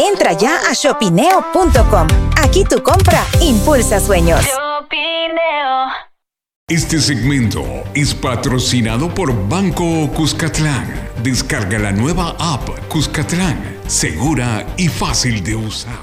Entra ya a shopineo.com. Aquí tu compra impulsa sueños. Este segmento es patrocinado por Banco Cuscatlán. Descarga la nueva app Cuscatlán, segura y fácil de usar.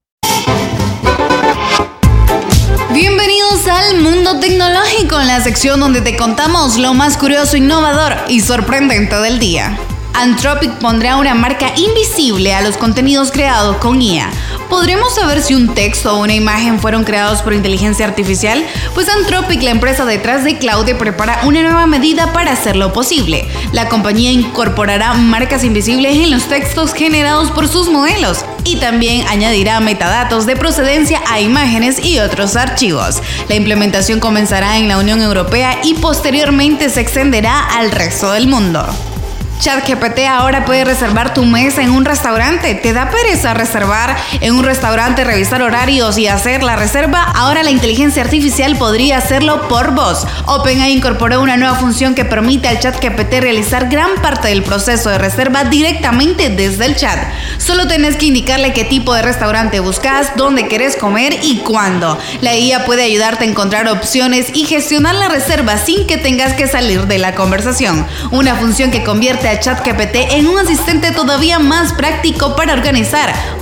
Bienvenidos al Mundo Tecnológico, en la sección donde te contamos lo más curioso, innovador y sorprendente del día. Anthropic pondrá una marca invisible a los contenidos creados con IA. ¿Podremos saber si un texto o una imagen fueron creados por inteligencia artificial? Pues Anthropic, la empresa detrás de Claude, prepara una nueva medida para hacerlo posible. La compañía incorporará marcas invisibles en los textos generados por sus modelos y también añadirá metadatos de procedencia a imágenes y otros archivos. La implementación comenzará en la Unión Europea y posteriormente se extenderá al resto del mundo. ChatGPT ahora puede reservar tu mesa en un restaurante. ¿Te da pereza reservar en un restaurante, revisar horarios y hacer la reserva? Ahora la inteligencia artificial podría hacerlo por voz. OpenAI incorporó una nueva función que permite al ChatGPT realizar gran parte del proceso de reserva directamente desde el chat. Solo tenés que indicarle qué tipo de restaurante buscas, dónde querés comer y cuándo. La IA puede ayudarte a encontrar opciones y gestionar la reserva sin que tengas que salir de la conversación. Una función que convierte a ChatGPT en un asistente todavía más práctico para organizar